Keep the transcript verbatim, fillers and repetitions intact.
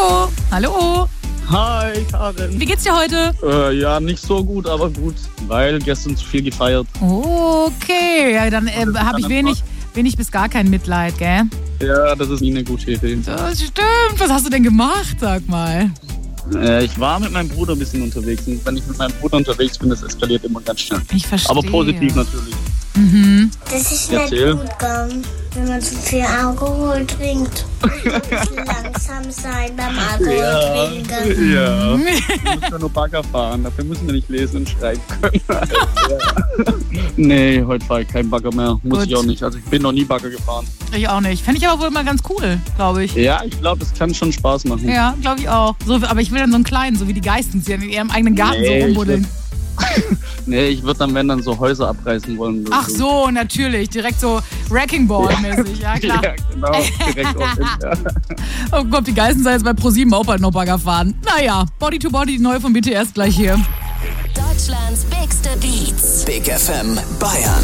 Nico. Hallo. Hi, Karin. Wie geht's dir heute? Äh, ja, nicht so gut, aber gut, weil gestern zu viel gefeiert. Okay, ja, dann äh, habe ich wenig, wenig bis gar kein Mitleid, gell? Ja, das ist nie eine gute Idee. Das stimmt. Was hast du denn gemacht, sag mal? Äh, ich war mit meinem Bruder ein bisschen unterwegs und wenn ich mit meinem Bruder unterwegs bin, das eskaliert immer ganz schnell. Ich verstehe. Aber positiv natürlich. Mhm. Das ist Erzähl. nicht gut gegangen, wenn man zu viel Alkohol trinkt. Ein bisschen langsam sein beim Alkohol trinken. Ja. Wir müssen ja nur Bagger fahren, dafür müssen wir nicht lesen und schreiben können. Ja. Nee, heute fahre ich kein Bagger mehr. Muss Gut. ich auch nicht. Also ich bin noch nie Bagger gefahren. Ich auch nicht. Fände ich aber wohl mal ganz cool, glaube ich. Ja, ich glaube, das kann schon Spaß machen. Ja, glaube ich auch. So, aber ich will dann so einen kleinen, so wie die Geistens, die in ihrem eigenen Garten Nee, so rumbuddeln. Nee, ich würde dann, wenn dann so Häuser abreißen wollen. Ach so, natürlich. Direkt so Wrecking Ball-mäßig. Ja, klar. Ja, genau. Direkt auf den, ja. Oh Gott, die Geistens sei jetzt bei ProSieben auch bald noch Bagger fahren. Naja, Body to Body, die neue von B T S gleich hier. Deutschlands bigste Beats. Big F M Bayern.